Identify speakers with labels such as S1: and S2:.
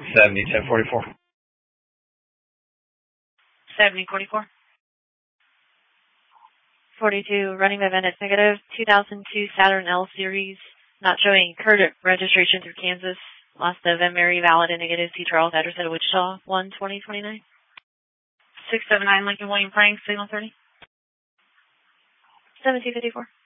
S1: 70-1044.
S2: 70-44. 42, running the event, it's negative. 2002 Saturn L Series, not showing current registration through Kansas. Lost the event, Mary, valid and negative. C. Charles, address at Wichita, 1-2029. 679 Lincoln William Frank, signal 30. 1754.